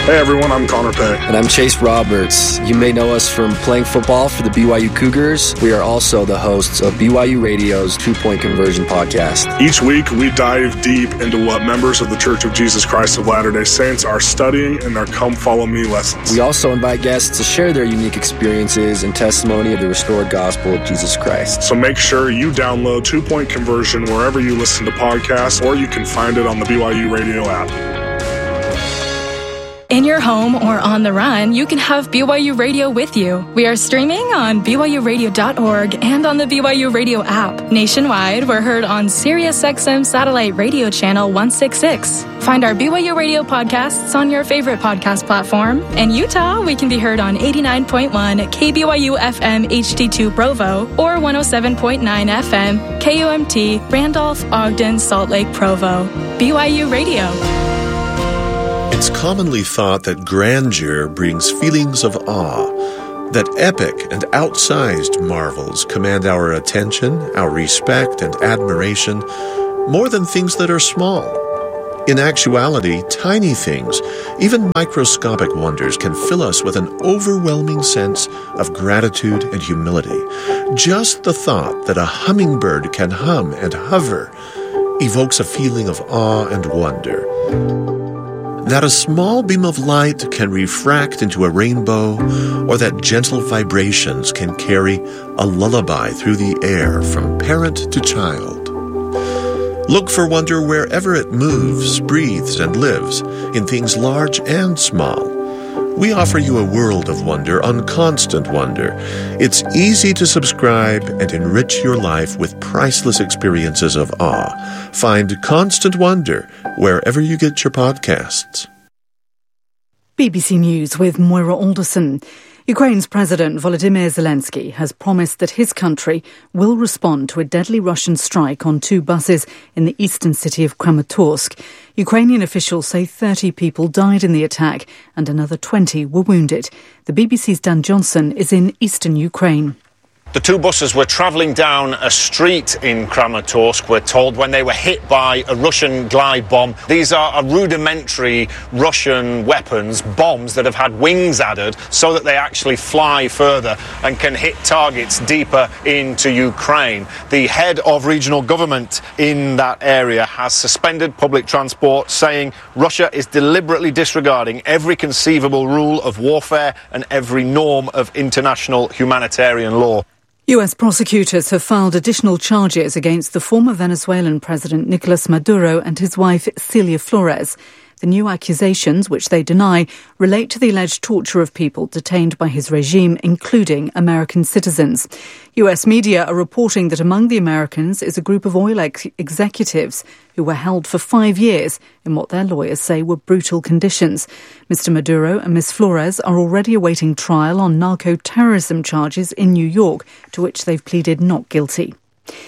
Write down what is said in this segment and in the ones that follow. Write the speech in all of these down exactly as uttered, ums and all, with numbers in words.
Hey everyone, I'm Connor Pay. And I'm Chase Roberts. You may know us from playing football for the B Y U Cougars. We are also the hosts of B Y U Radio's Two Point Conversion podcast. Each week, we dive deep into what members of the Church of Jesus Christ of Latter-day Saints are studying in their Come Follow Me lessons. We also invite guests to share their unique experiences and testimony of the restored gospel of Jesus Christ. So make sure you download Two Point Conversion wherever you listen to podcasts, or you can find it on the B Y U Radio app. In your home or on the run, you can have B Y U Radio with you. We are streaming on B Y U radio dot org and on the B Y U Radio app. Nationwide, we're heard on SiriusXM Satellite Radio Channel one sixty-six. Find our B Y U Radio podcasts on your favorite podcast platform. In Utah, we can be heard on eighty-nine point one K B Y U F M H D two Provo or one oh seven point nine F M K U M T Randolph, Ogden, Salt Lake, Provo. B Y U Radio. It's commonly thought that grandeur brings feelings of awe, that epic and outsized marvels command our attention, our respect, and admiration more than things that are small. In actuality, tiny things, even microscopic wonders, can fill us with an overwhelming sense of gratitude and humility. Just the thought that a hummingbird can hum and hover evokes a feeling of awe and wonder. That a small beam of light can refract into a rainbow, or that gentle vibrations can carry a lullaby through the air from parent to child. Look for wonder wherever it moves, breathes, and lives, in things large and small. We offer you a world of wonder on Constant Wonder. It's easy to subscribe and enrich your life with priceless experiences of awe. Find Constant Wonder wherever you get your podcasts. B B C News with Moira Alderson. Ukraine's President Volodymyr Zelensky has promised that his country will respond to a deadly Russian strike on two buses in the eastern city of Kramatorsk. Ukrainian officials say thirty people died in the attack and another twenty were wounded. The B B C's Dan Johnson is in eastern Ukraine. The two buses were travelling down a street in Kramatorsk, we're told, when they were hit by a Russian glide bomb. These are rudimentary Russian weapons, bombs that have had wings added so that they actually fly further and can hit targets deeper into Ukraine. The head of regional government in that area has suspended public transport, saying Russia is deliberately disregarding every conceivable rule of warfare and every norm of international humanitarian law. U S prosecutors have filed additional charges against the former Venezuelan President Nicolas Maduro and his wife Celia Flores. The new accusations, which they deny, relate to the alleged torture of people detained by his regime, including American citizens. U S media are reporting that among the Americans is a group of oil ex- executives who were held for five years in what their lawyers say were brutal conditions. Mister Maduro and Miss Flores are already awaiting trial on narco-terrorism charges in New York, to which they've pleaded not guilty.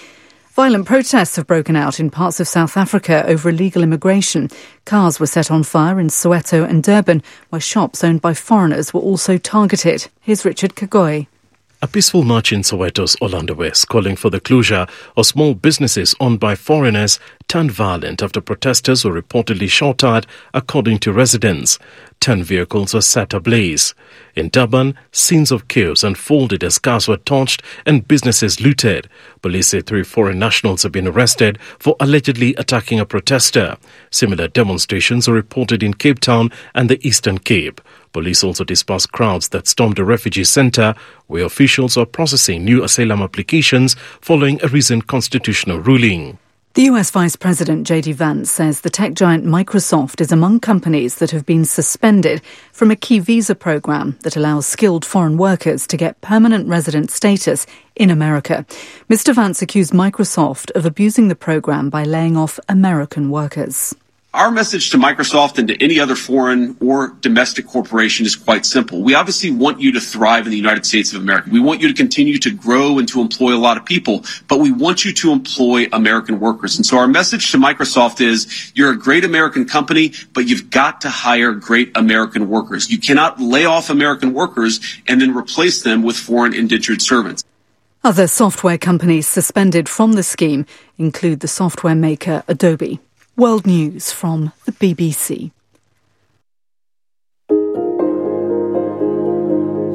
Violent protests have broken out in parts of South Africa over illegal immigration. Cars were set on fire in Soweto and Durban, where shops owned by foreigners were also targeted. Here's Richard Kagoy. A peaceful march in Soweto's Orlando West calling for the closure of small businesses owned by foreigners turned violent after protesters were reportedly shot at, according to residents. Ten vehicles were set ablaze. In Durban, scenes of chaos unfolded as cars were torched and businesses looted. Police say three foreign nationals have been arrested for allegedly attacking a protester. Similar demonstrations were reported in Cape Town and the Eastern Cape. Police also dispersed crowds that stormed a refugee centre where officials are processing new asylum applications following a recent constitutional ruling. The U S Vice President J D Vance says the tech giant Microsoft is among companies that have been suspended from a key visa program that allows skilled foreign workers to get permanent resident status in America. Mister Vance accused Microsoft of abusing the program by laying off American workers. Our message to Microsoft and to any other foreign or domestic corporation is quite simple. We obviously want you to thrive in the United States of America. We want you to continue to grow and to employ a lot of people, but we want you to employ American workers. And so our message to Microsoft is you're a great American company, but you've got to hire great American workers. You cannot lay off American workers and then replace them with foreign indentured servants. Other software companies suspended from the scheme include the software maker Adobe. World News from the B B C.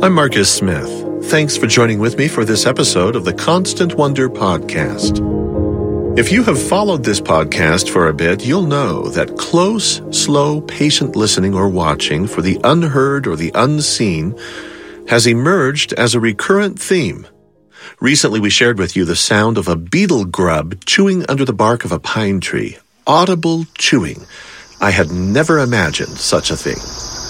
I'm Marcus Smith. Thanks for joining with me for this episode of the Constant Wonder Podcast. If you have followed this podcast for a bit, you'll know that close, slow, patient listening or watching for the unheard or the unseen has emerged as a recurrent theme. Recently, we shared with you the sound of a beetle grub chewing under the bark of a pine tree. Audible chewing. I had never imagined such a thing.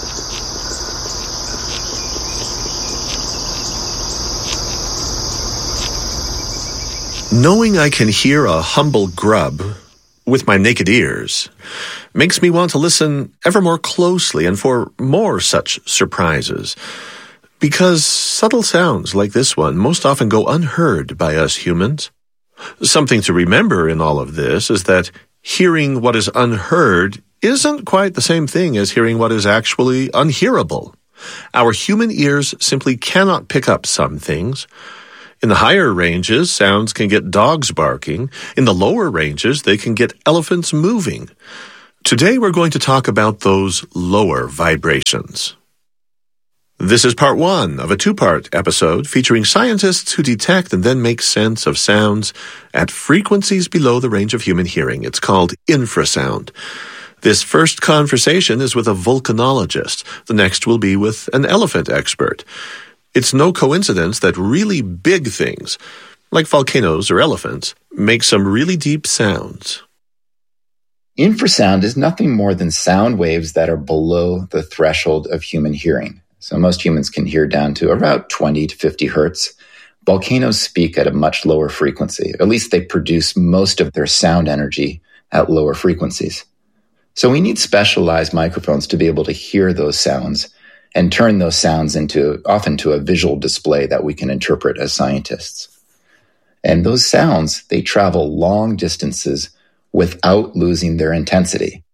Knowing I can hear a humble grub with my naked ears makes me want to listen ever more closely and for more such surprises. Because subtle sounds like this one most often go unheard by us humans. Something to remember in all of this is that hearing what is unheard isn't quite the same thing as hearing what is actually unhearable. Our human ears simply cannot pick up some things. In the higher ranges, sounds can get dogs barking. In the lower ranges, they can get elephants moving. Today, we're going to talk about those lower vibrations. This is part one of a two-part episode featuring scientists who detect and then make sense of sounds at frequencies below the range of human hearing. It's called infrasound. This first conversation is with a volcanologist. The next will be with an elephant expert. It's no coincidence that really big things, like volcanoes or elephants, make some really deep sounds. Infrasound is nothing more than sound waves that are below the threshold of human hearing. So most humans can hear down to about twenty to fifty hertz. Volcanoes speak at a much lower frequency. At least they produce most of their sound energy at lower frequencies. So we need specialized microphones to be able to hear those sounds and turn those sounds into often to a visual display that we can interpret as scientists. And those sounds, they travel long distances without losing their intensity.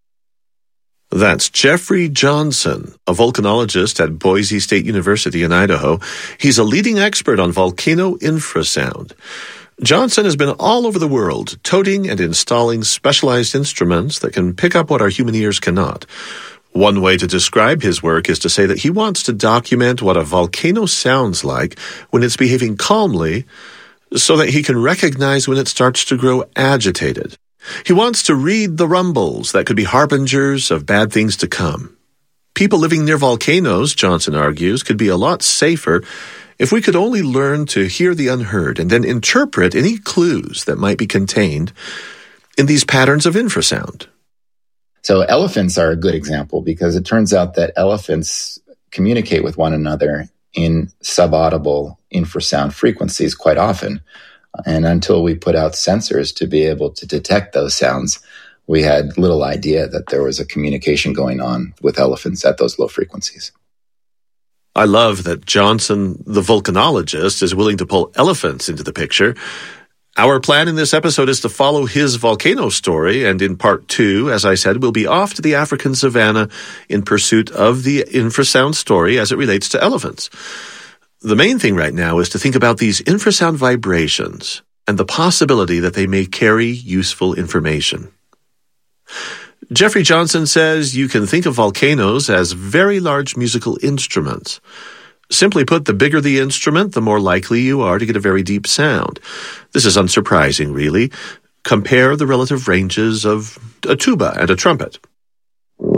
That's Jeffrey Johnson, a volcanologist at Boise State University in Idaho. He's a leading expert on volcano infrasound. Johnson has been all over the world, toting and installing specialized instruments that can pick up what our human ears cannot. One way to describe his work is to say that he wants to document what a volcano sounds like when it's behaving calmly so that he can recognize when it starts to grow agitated. He wants to read the rumbles that could be harbingers of bad things to come. People living near volcanoes, Johnson argues, could be a lot safer if we could only learn to hear the unheard and then interpret any clues that might be contained in these patterns of infrasound. So elephants are a good example because it turns out that elephants communicate with one another in subaudible infrasound frequencies quite often. And until we put out sensors to be able to detect those sounds, we had little idea that there was a communication going on with elephants at those low frequencies. I love that Johnson, the volcanologist, is willing to pull elephants into the picture. Our plan in this episode is to follow his volcano story, and in part two, as I said, we'll be off to the African savanna in pursuit of the infrasound story as it relates to elephants. The main thing right now is to think about these infrasound vibrations and the possibility that they may carry useful information. Jeffrey Johnson says you can think of volcanoes as very large musical instruments. Simply put, the bigger the instrument, the more likely you are to get a very deep sound. This is unsurprising, really. Compare the relative ranges of a tuba and a trumpet.